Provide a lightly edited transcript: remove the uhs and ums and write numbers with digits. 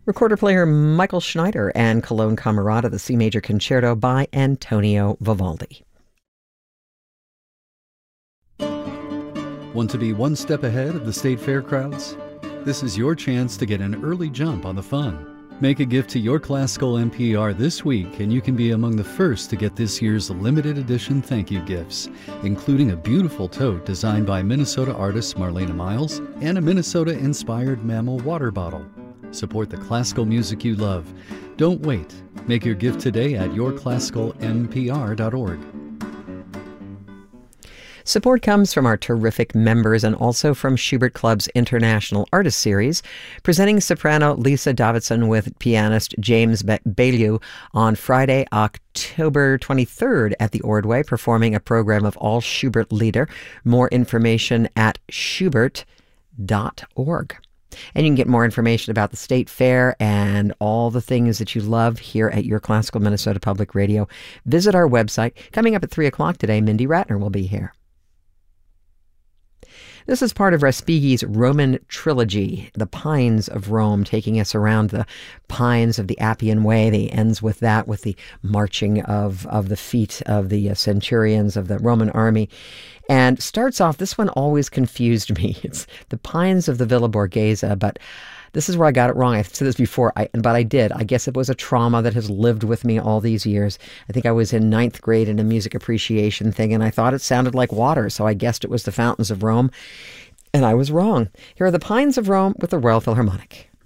Recorder player Michael Schneider and Cologne Camerata, the C Major Concerto by Antonio Vivaldi. Want to be one step ahead of the state fair crowds? This is your chance to get an early jump on the fun. Make a gift to your classical NPR this week and you can be among the first to get this year's limited edition thank you gifts, including a beautiful tote designed by Minnesota artist Marlena Miles and a Minnesota-inspired mammal water bottle. Support the classical music you love. Don't wait. Make your gift today at yourclassicalnpr.org. Support comes from our terrific members and also from Schubert Club's International Artist Series, presenting soprano Lisa Davidson with pianist James Baillieu on Friday, October 23rd at the Ordway, performing a program of all Schubert Lieder. More information at schubert.org. And you can get more information about the State Fair and all the things that you love here at Your Classical Minnesota Public Radio. Visit our website. Coming up at 3 o'clock today, Mindy Ratner will be here. This is part of Respighi's Roman trilogy, The Pines of Rome, taking us around the pines of the Appian Way. He ends with that, with the marching of the feet of the centurions of the Roman army. And starts off, this one always confused me. It's the Pines of the Villa Borghese, but this is where I got it wrong. I've said this before, but I did. I guess it was a trauma that has lived with me all these years. I think I was in 9th grade in a music appreciation thing, and I thought it sounded like water, so I guessed it was the Fountains of Rome, and I was wrong. Here are the Pines of Rome with the Royal Philharmonic.